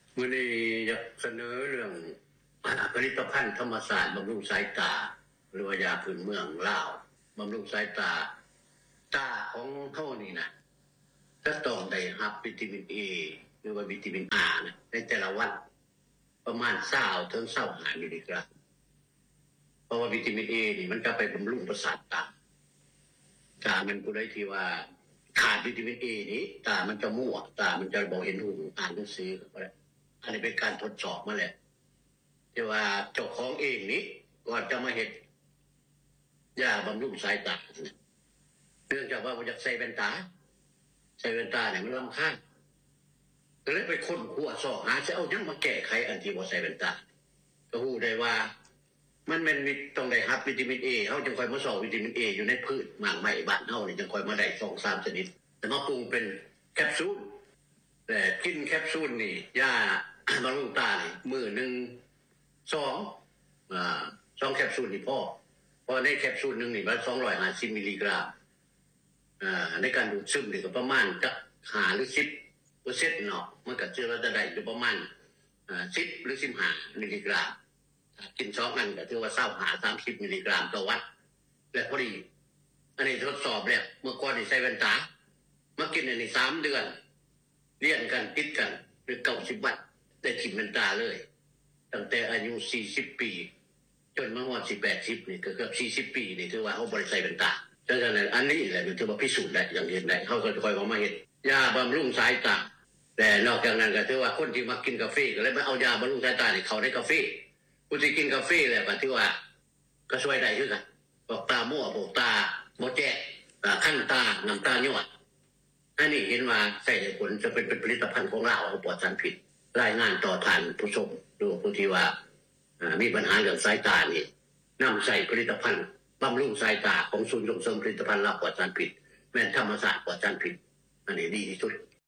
มื่อนี้อยากเสนอเรื่องผลิตภัณฑ์ธรรมศาสตร์บำรุงสายตาหรือว่ายาพื้นเมืองลาวบำรุงสายตาของเขานี่นะถ้าต้องได้รับวิตามินเอหรือว่าวิตามินอานะในแต่ละวันประมาณ20 ถึง 25 มิลลิกรัมเพราะว่าวิตามินเอนี่มันจะไปบำรุงประสาทตามันผู้ใดที่ว่าขาดวิตามินเอนี้ตามันจะมั่วตามันจะบ่เห็นหูอ่านหนังสือก็ได้อันนี้เป็นการทดสอบมาแล้วที่ว่าเจ้าของเองนี้ก่อนจะมาเฮ็ดยาบำรุงสายตาเนื่องจากว่ามันจะใส่แว่นตาเนี่ยมันรำคาญก็เลยไปค้นคว้าสอบหาจะเอายังมาแก้ไขอันที่บ่ใส่แว่นตาก็ฮู้ได้ว่ามันต้องได้รับวิตามินเอเฮาจึงค่อยมาสอบวิตามินเออยู่ในพืชหมากไม้บ้านเฮานี่จึงค่อยมาได้ 2-3 ชนิดแต่มาปรุงเป็นแคปซูลแต่กินแคปซูลนี่ยาบำรุงตานี่มื้อนึง2แคปซูลนี่พอเพราะในแคปซูลนึงนี่มัน250 มิลลิกรัมในการดูดซึมนี่ก็ประมาณจะ5 หรือ 10% เนาะมันก็จะได้อยู่ประมาณ10 หรือ 15 มิลลิกรัมกิน2อันก็ถือว่า30 มิลลิกรัมต่อวันและพอดีอันนี้ทดสอบแล้วเมื่อก่อนนี่ใส่แว่นตามากินอันนี้3 เดือนเรียนกันติดกันหรือ90 วันได้กินแว่นตาเลยตั้งแต่อายุ40 ปีจนมาฮอด80นี่ก็เกือบ40 ปีนี่ถือว่าเฮาบ่ได้ใส่แว่นตาดังนั้นอันนี้แหละถือว่าพิสูจน์ได้อย่างเห็นได้เฮาก็ค่อยเอามาเฮ็ดยาบำรุงสายตาแต่นอกจากนั้นก็ถือว่าคนที่มากินกาแฟก็เลยมาเอายาบำรุงสายตานี่เข้าในกาแฟผู้ที่กินกาแฟแล้วก็ถือว่าก็ช่วยได้คือกันบอกตามั่วบอกตาบ่แจ้คั่นตาน้ำตาย้อยอันนี้เห็นว่าใส่ได้ผลจะเป็นผลิตภัณฑ์ของเราปลอดสารพิษรายงานต่อท่านผู้ชมดูผู้ที่ว่ามีปัญหาเรื่องสายตานี่นำใส่ผลิตภัณฑ์บำรุงสายตาของศูนย์ส่งเสริมผลิตภัณฑ์ลาวปลอดสารพิษแม่นธรรมศาสตร์ปลอดสารพิษอันนี้ดีที่สุด